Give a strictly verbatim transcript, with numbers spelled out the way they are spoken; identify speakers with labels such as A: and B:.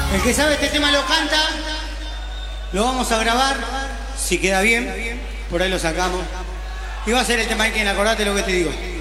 A: El que sabe este tema lo canta. Lo vamos a grabar. Si queda bien, por ahí lo sacamos. Y va a ser el tema que acordate lo que te digo.